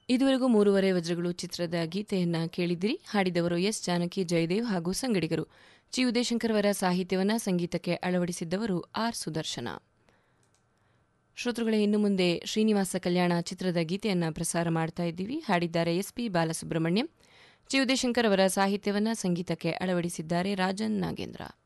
ಇದುವರೆಗೂ 3:30 ವಜ್ರಗಳು ಚಿತ್ರದ ಗೀತೆಯನ್ನ ಕೇಳಿದಿರಿ. ಹಾಡಿದವರು ಎಸ್ ಜಾನಕಿ, ಜಯದೇವ್ ಹಾಗೂ ಸಂಗಡಿಗರು. ಜಿ ಉದಯಶಂಕರ್ ಅವರ ಸಾಹಿತ್ಯವನ್ನ ಸಂಗೀತಕ್ಕೆ ಅಳವಡಿಸಿದ್ದವರು ಆರ್ ಸುದರ್ಶನ. ಶ್ರೋತೃಗಳೇ, ಇನ್ನು ಮುಂದೆ ಶ್ರೀನಿವಾಸ ಕಲ್ಯಾಣ ಚಿತ್ರದ ಗೀತೆಯನ್ನ ಪ್ರಸಾರ ಮಾಡ್ತಾ ಇದ್ದೀವಿ. ಹಾಡಿದ್ದಾರೆ ಎಸ್ಪಿ ಬಾಲಸುಬ್ರಹ್ಮಣ್ಯಂ. ಜಿ ಉದಯಶಂಕರ್ ಅವರ ಸಾಹಿತ್ಯವನ್ನ ಸಂಗೀತಕ್ಕೆ ಅಳವಡಿಸಿದ್ದಾರೆ ರಾಜನ್ ನಾಗೇಂದ್ರ.